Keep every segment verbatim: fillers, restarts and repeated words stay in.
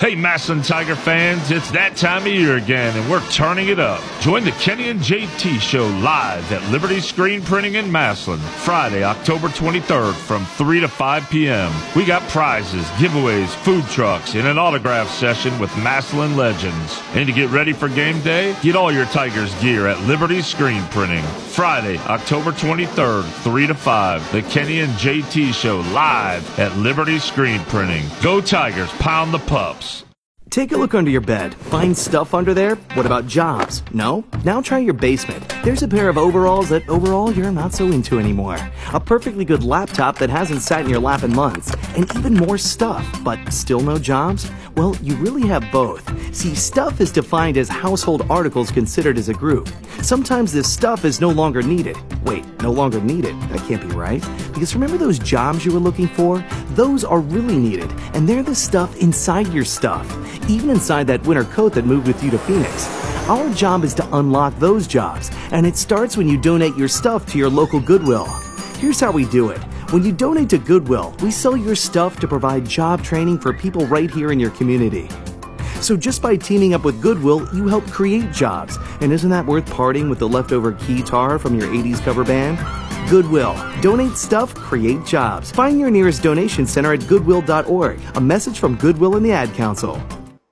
Hey, Massillon Tiger fans, it's that time of year again, and we're turning it up. Join the Kenny and J T Show live at Liberty Screen Printing in Massillon, Friday, October twenty-third from three to five p.m. We got prizes, giveaways, food trucks, and an autograph session with Massillon legends. And to get ready for game day, get all your Tigers gear at Liberty Screen Printing. Friday, October twenty-third, three to five, the Kenny and J T Show live at Liberty Screen Printing. Go Tigers, pound the pups. Take a look under your bed. Find stuff under there? What about jobs? No? Now try your basement. There's a pair of overalls that overall you're not so into anymore. A perfectly good laptop that hasn't sat in your lap in months. And even more stuff, but still no jobs? Well, you really have both. See, stuff is defined as household articles considered as a group. Sometimes this stuff is no longer needed. Wait, no longer needed? That can't be right. Because remember those jobs you were looking for? Those are really needed, and they're the stuff inside your stuff. Even inside that winter coat that moved with you to Phoenix. Our job is to unlock those jobs, and it starts when you donate your stuff to your local Goodwill. Here's how we do it. When you donate to Goodwill, we sell your stuff to provide job training for people right here in your community. So just by teaming up with Goodwill, you help create jobs. And isn't that worth parting with the leftover guitar from your eighties cover band? Goodwill. Donate stuff, create jobs. Find your nearest donation center at goodwill dot org. A message from Goodwill and the Ad Council.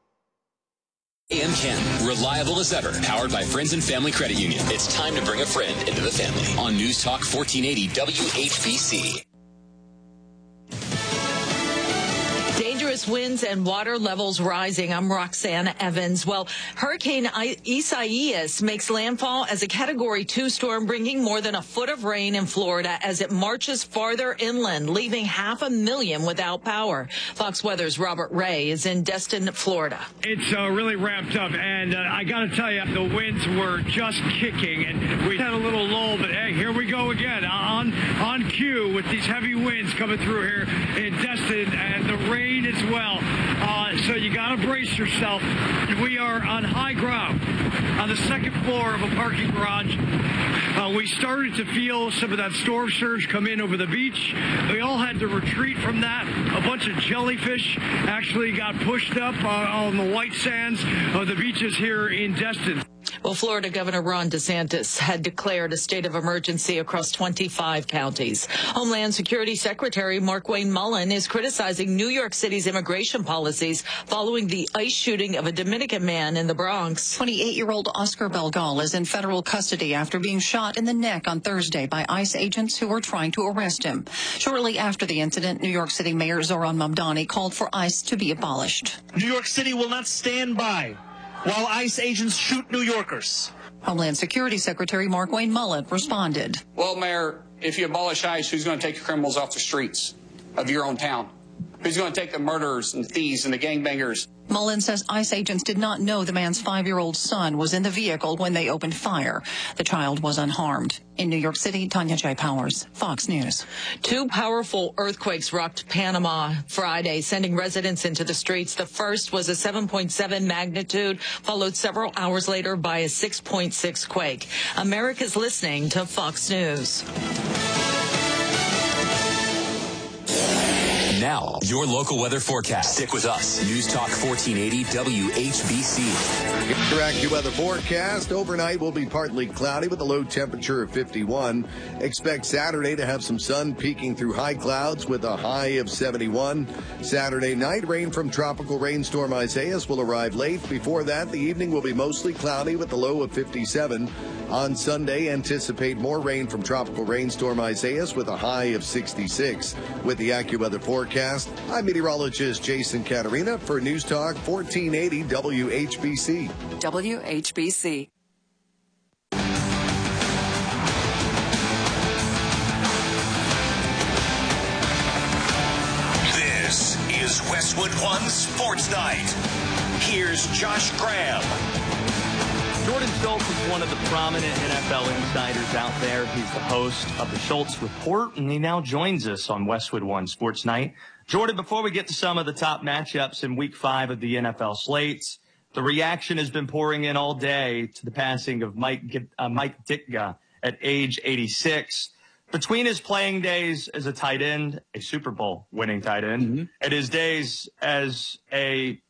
A M Ken, reliable as ever, powered by Friends and Family Credit Union. It's time to bring a friend into the family on News Talk fourteen eighty W H B C. Dangerous winds and water levels rising. I'm Roxanne Evans. Well, Hurricane Isaias makes landfall as a Category two storm, bringing more than a foot of rain in Florida as it marches farther inland, leaving half a million without power. Fox Weather's Robert Ray is in Destin, Florida. It's uh, really ramped up, and uh, I got to tell you, the winds were just kicking, and we had a little lull, but hey, here we go again on on cue with these heavy winds coming through here in Destin, and the rain as well. Uh, so you got to brace yourself. We are on high ground on the second floor of a parking garage. Uh, we started to feel some of that storm surge come in over the beach. We all had to retreat from that. A bunch of jellyfish actually got pushed up uh, on the white sands of the beaches here in Destin. Well, Florida Governor Ron DeSantis had declared a state of emergency across twenty-five counties. Homeland Security Secretary Markwayne Mullin is criticizing New York City's immigration policies following the ICE shooting of a Dominican man in the Bronx. twenty-eight-year-old Oscar Belgal is in federal custody after being shot in the neck on Thursday by ICE agents who were trying to arrest him. Shortly after the incident, New York City Mayor Zohran Mamdani called for ICE to be abolished. New York City will not stand by while ICE agents shoot New Yorkers. Homeland Security Secretary Markwayne Mullin responded. Well, Mayor, if you abolish ICE, who's going to take the criminals off the streets of your own town? Who's going to take the murderers and thieves and the gangbangers? Mullin says ICE agents did not know the man's five-year-old son was in the vehicle when they opened fire. The child was unharmed. In New York City, Tanya J. Powers, Fox News. Two powerful earthquakes rocked Panama Friday, sending residents into the streets. The first was a seven point seven magnitude, followed several hours later by a six point six quake. America's listening to Fox News. Now, your local weather forecast. Stick with us. News Talk fourteen eighty W H B C. Your AccuWeather forecast. Overnight will be partly cloudy with a low temperature of fifty-one. Expect Saturday to have some sun peeking through high clouds with a high of seventy-one. Saturday night, rain from tropical rainstorm Isaias will arrive late. Before that, the evening will be mostly cloudy with a low of fifty-seven. On Sunday, anticipate more rain from tropical rainstorm Isaias with a high of sixty-six. With the AccuWeather forecast, I'm meteorologist Jason Caterina for News Talk fourteen eighty W H B C. W H B C. This is Westwood One Sports Night. Here's Josh Graham. Jordan Schultz is one of the prominent N F L insiders out there. He's the host of the Schultz Report, and he now joins us on Westwood One Sports Night. Jordan, before we get to some of the top matchups in week five of the N F L slates, the reaction has been pouring in all day to the passing of Mike, uh, Mike Ditka at age eighty-six. Between his playing days as a tight end, a Super Bowl winning tight end, mm-hmm. and his days as a